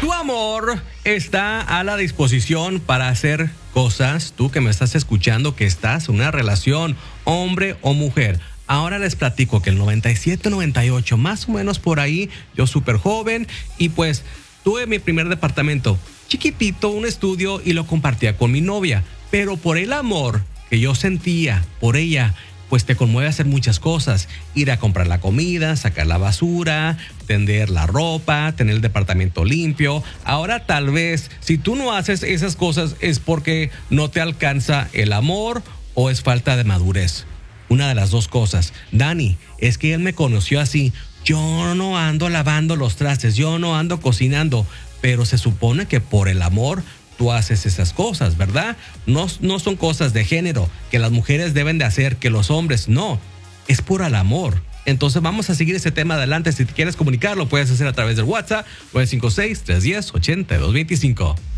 Tu amor está a la disposición para hacer cosas. Tú que me estás escuchando, que estás en una relación, hombre o mujer. Ahora les platico que el 97, 98, más o menos por ahí, yo súper joven y pues tuve mi primer departamento chiquitito, un estudio y lo compartía con mi novia. Pero por el amor que yo sentía por ella, pues te conmueve hacer muchas cosas. Ir a comprar la comida, sacar la basura, tender la ropa, tener el departamento limpio. Ahora tal vez, si tú no haces esas cosas es porque no te alcanza el amor o es falta de madurez. Una de las dos cosas. Dani, es que él me conoció así. Yo no ando lavando los trastes, yo no ando cocinando, pero se supone que por el amor tú haces esas cosas, ¿verdad? No son cosas de género que las mujeres deben de hacer, que los hombres no. Es por el amor. Entonces vamos a seguir ese tema adelante. Si te quieres comunicar, lo puedes hacer a través del WhatsApp 956-310-8225.